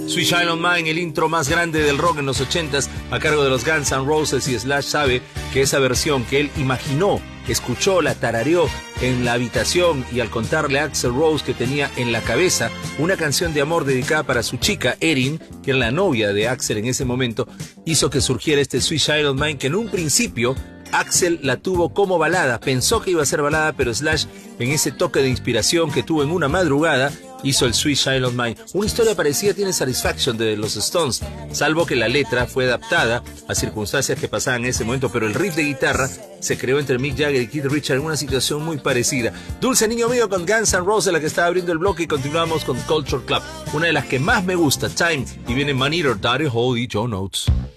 Sweet Child of Mine, el intro más grande del rock en los 80s, a cargo de los Guns N' Roses, y Slash sabe que esa versión que él imaginó, escuchó, la tarareó en la habitación, y al contarle a Axl Rose que tenía en la cabeza una canción de amor dedicada para su chica, Erin, que era la novia de Axl en ese momento, hizo que surgiera este Sweet Child of Mine, que en un principio Axl la tuvo como balada, pensó que iba a ser balada, pero Slash, en ese toque de inspiración que tuvo en una madrugada, hizo el Sweet Child of Mine. Una historia parecida tiene Satisfaction de los Stones, salvo que la letra fue adaptada a circunstancias que pasaban en ese momento, pero el riff de guitarra se creó entre Mick Jagger y Keith Richards en una situación muy parecida. Dulce Niño Mío con Guns N' Roses, la que estaba abriendo el bloque, y continuamos con Culture Club, una de las que más me gusta, Time, y viene Man Eater, Daddy Holly, Joe Notes.